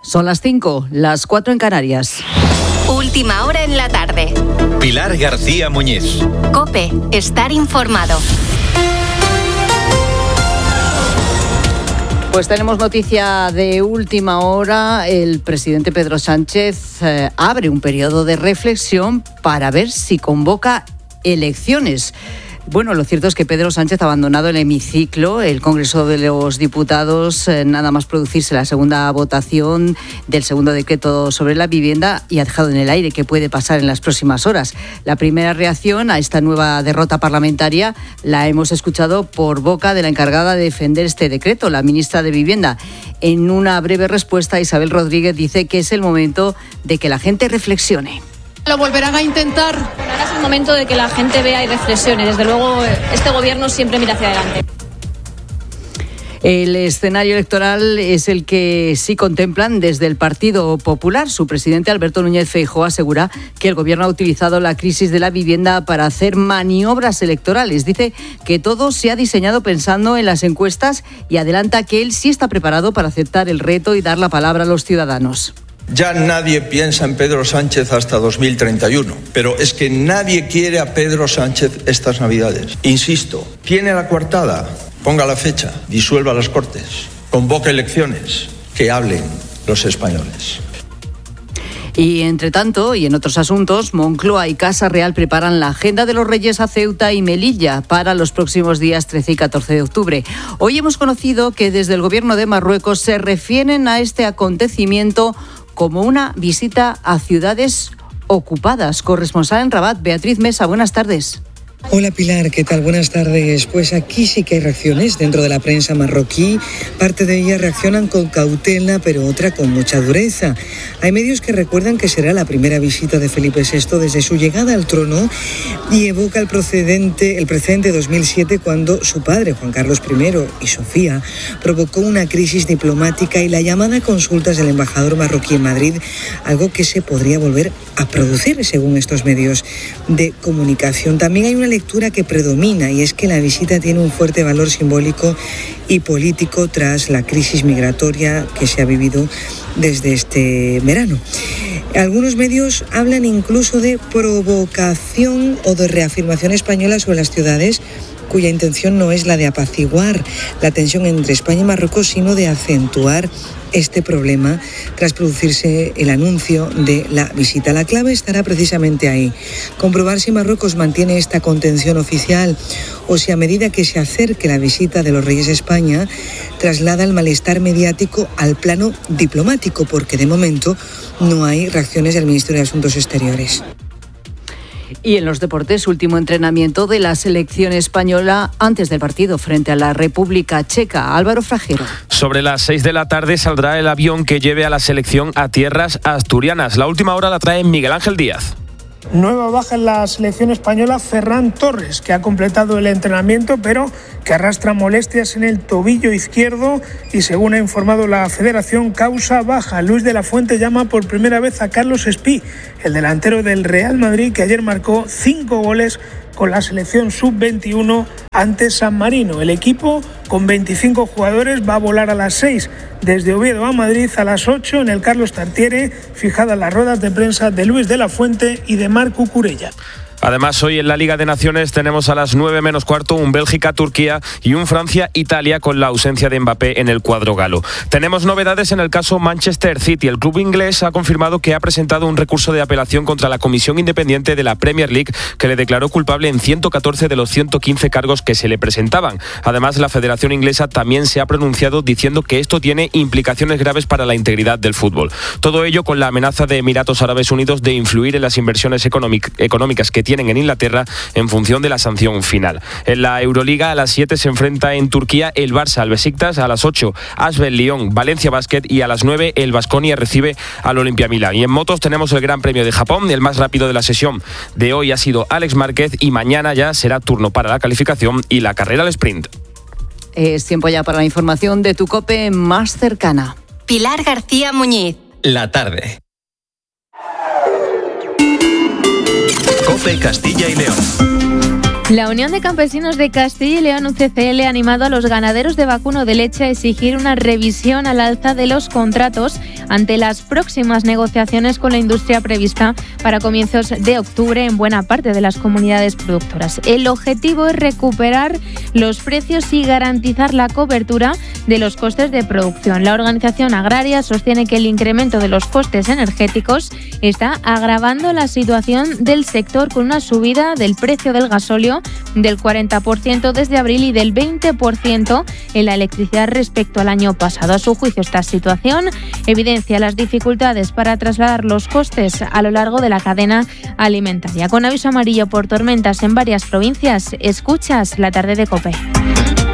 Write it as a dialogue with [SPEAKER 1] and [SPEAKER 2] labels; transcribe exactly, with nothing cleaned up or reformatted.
[SPEAKER 1] Son las cinco, las cuatro en Canarias.
[SPEAKER 2] Última hora en la tarde.
[SPEAKER 3] Pilar García Muñiz.
[SPEAKER 2] COPE, estar informado.
[SPEAKER 1] Pues tenemos noticia de última hora. El presidente Pedro Sánchez eh, abre un periodo de reflexión para ver si convoca elecciones. Bueno, lo cierto es que Pedro Sánchez ha abandonado el hemiciclo, el Congreso de los Diputados, eh, nada más producirse la segunda votación del segundo decreto sobre la vivienda, y ha dejado en el aire qué puede pasar en las próximas horas. La primera reacción a esta nueva derrota parlamentaria la hemos escuchado por boca de la encargada de defender este decreto, la ministra de Vivienda. En una breve respuesta, Isabel Rodríguez dice que es el momento de que la gente reflexione.
[SPEAKER 4] Lo volverán a intentar.
[SPEAKER 5] Bueno, ahora es el momento de que la gente vea y reflexione. Desde luego, este gobierno siempre mira hacia adelante.
[SPEAKER 1] El escenario electoral es el que sí contemplan desde el Partido Popular. Su presidente, Alberto Núñez Feijóo, asegura que el gobierno ha utilizado la crisis de la vivienda para hacer maniobras electorales. Dice que todo se ha diseñado pensando en las encuestas y adelanta que él sí está preparado para aceptar el reto y dar la palabra a los ciudadanos.
[SPEAKER 6] Ya nadie piensa en Pedro Sánchez hasta dos mil treinta y uno, pero es que nadie quiere a Pedro Sánchez estas Navidades. Insisto, tiene la coartada, ponga la fecha, disuelva las Cortes, convoque elecciones, que hablen los españoles.
[SPEAKER 1] Y entre tanto, y en otros asuntos, Moncloa y Casa Real preparan la agenda de los Reyes a Ceuta y Melilla para los próximos días trece y catorce de octubre. Hoy hemos conocido que desde el gobierno de Marruecos se refieren a este acontecimiento como una visita a ciudades ocupadas. Corresponsal en Rabat, Beatriz Mesa, buenas tardes.
[SPEAKER 7] Hola Pilar, ¿qué tal? Buenas tardes. Pues aquí sí que hay reacciones dentro de la prensa marroquí. Parte de ellas reaccionan con cautela, pero otra con mucha dureza. Hay medios que recuerdan que será la primera visita de Felipe sexto desde su llegada al trono y evoca el precedente, el precedente de dos mil siete, cuando su padre, Juan Carlos primero, y Sofía, provocó una crisis diplomática y la llamada consultas del embajador marroquí en Madrid, algo que se podría volver a producir según estos medios de comunicación. También hay una lectura que predomina, y es que la visita tiene un fuerte valor simbólico y político tras la crisis migratoria que se ha vivido desde este verano. Algunos medios hablan incluso de provocación o de reafirmación española sobre las ciudades, cuya intención no es la de apaciguar la tensión entre España y Marruecos, sino de acentuar este problema tras producirse el anuncio de la visita. La clave estará precisamente ahí: comprobar si Marruecos mantiene esta contención oficial o si a medida que se acerque la visita de los Reyes a España traslada el malestar mediático al plano diplomático, porque de momento no hay reacciones del Ministerio de Asuntos Exteriores.
[SPEAKER 1] Y en los deportes, último entrenamiento de la selección española antes del partido frente a la República Checa. Álvaro Fragero.
[SPEAKER 8] Sobre las seis de la tarde saldrá el avión que lleve a la selección a tierras asturianas. La última hora la trae Miguel Ángel Díaz.
[SPEAKER 9] Nueva baja en la selección española, Ferran Torres, que ha completado el entrenamiento pero que arrastra molestias en el tobillo izquierdo y, según ha informado la Federación, causa baja. Luis de la Fuente llama por primera vez a Carlos Espí, el delantero del Real Madrid, que ayer marcó cinco goles con la selección sub veintiuno ante San Marino. El equipo, con veinticinco jugadores, va a volar a las seis desde Oviedo a Madrid, a las ocho en el Carlos Tartiere, fijadas las ruedas de prensa de Luis de la Fuente y de Marc Cucurella.
[SPEAKER 8] Además, hoy en la Liga de Naciones tenemos a las nueve menos cuarto un Bélgica-Turquía y un Francia-Italia, con la ausencia de Mbappé en el cuadro galo. Tenemos novedades en el caso Manchester City. El club inglés ha confirmado que ha presentado un recurso de apelación contra la Comisión Independiente de la Premier League, que le declaró culpable en ciento catorce de los ciento quince cargos que se le presentaban. Además, la Federación Inglesa también se ha pronunciado diciendo que esto tiene implicaciones graves para la integridad del fútbol. Todo ello con la amenaza de Emiratos Árabes Unidos de influir en las inversiones económic- económicas que tienen en Inglaterra en función de la sanción final. En la Euroliga, a las siete se enfrenta en Turquía el Barça al Besiktas, a las ocho Asbel Lyon, Valencia Basket, y a las nueve el Baskonia recibe al Olimpia Milán. Y en motos tenemos el Gran Premio de Japón. El más rápido de la sesión de hoy ha sido Alex Márquez, y mañana ya será turno para la calificación y la carrera al sprint.
[SPEAKER 1] Es tiempo ya para la información de tu COPE más cercana.
[SPEAKER 2] Pilar García Muñiz.
[SPEAKER 3] La tarde. COPE Castilla y León.
[SPEAKER 10] La Unión de Campesinos de Castilla y León, U C C L, ha animado a los ganaderos de vacuno de leche a exigir una revisión al alza de los contratos ante las próximas negociaciones con la industria prevista para comienzos de octubre en buena parte de las comunidades productoras. El objetivo es recuperar los precios y garantizar la cobertura de los costes de producción. La organización agraria sostiene que el incremento de los costes energéticos está agravando la situación del sector, con una subida del precio del gasóleo del cuarenta por ciento desde abril y del veinte por ciento en la electricidad respecto al año pasado. A su juicio, esta situación evidencia las dificultades para trasladar los costes a lo largo de la cadena alimentaria. Con aviso amarillo por tormentas en varias provincias, escuchas La Tarde de COPE.